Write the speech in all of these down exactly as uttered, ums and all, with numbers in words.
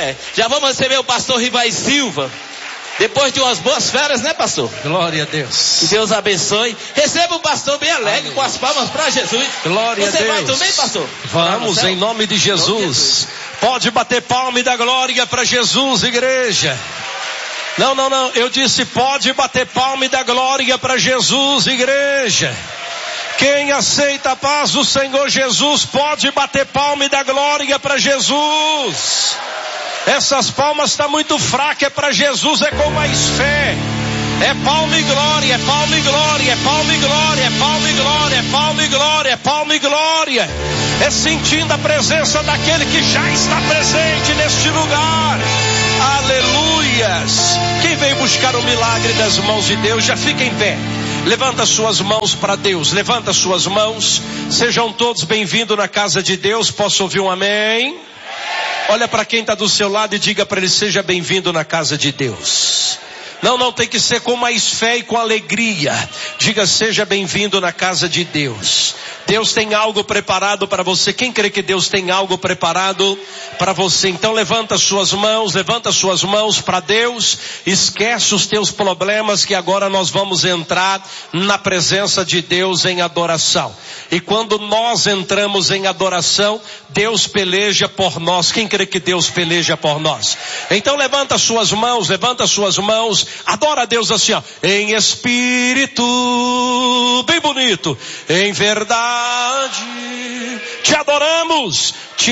É, já vamos receber o pastor Rivai Silva. Depois de umas boas férias, né, pastor? Glória a Deus. Que Deus abençoe. Receba o pastor bem alegre. Amém. Com as palmas para Jesus. Glória Você a Deus. vai também, pastor? Vamos, em nome de Jesus. Nome de Jesus. Pode bater palma e dar glória para Jesus, igreja. Não, não, não. Eu disse pode bater palma e dar glória para Jesus, igreja. Quem aceita a paz do Senhor Jesus pode bater palma e dar glória para Jesus. Essas palmas estão muito fracas, é para Jesus, é com mais fé. É palma e glória, é palma e glória, é palma e glória, é palma e glória, é palma e glória, é palma e glória. É sentindo a presença daquele que já está presente neste lugar. Aleluias. Quem veio buscar o milagre das mãos de Deus, já fica em pé. Levanta suas mãos para Deus, levanta suas mãos. Sejam todos bem-vindos na casa de Deus. Posso ouvir um amém? Olha para quem está do seu lado e diga para ele: seja bem-vindo na casa de Deus. Não, não, tem que ser com mais fé e com alegria. Diga: seja bem-vindo na casa de Deus. Deus tem algo preparado para você. Quem crê que Deus tem algo preparado para você? Então levanta suas mãos, levanta suas mãos para Deus. Esquece os teus problemas, que agora nós vamos entrar na presença de Deus em adoração. E quando nós entramos em adoração, Deus peleja por nós. Quem crê que Deus peleja por nós? Então levanta suas mãos, levanta suas mãos. Adora a Deus assim, ó. Em espírito, bem bonito, em verdade, te adoramos, te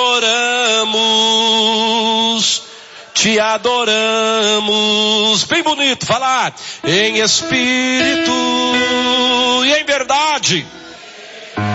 adoramos, te adoramos, bem bonito, falar, em espírito e em verdade,